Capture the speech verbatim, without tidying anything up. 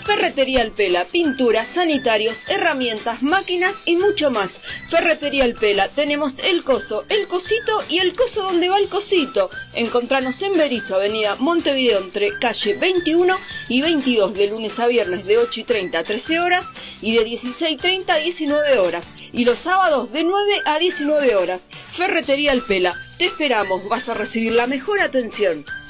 Ferretería El Pela, pinturas, sanitarios, herramientas, máquinas y mucho más. Ferretería El Pela, tenemos el coso, el cosito y el coso donde va el cosito. Encontranos en Berisso, avenida Montevideo, entre calle veintiuno y veintidós, de lunes a viernes de ocho y treinta a trece horas y de dieciséis y treinta a diecinueve horas. Y los sábados de nueve a diecinueve horas. Ferretería El Pela, te esperamos, vas a recibir la mejor atención.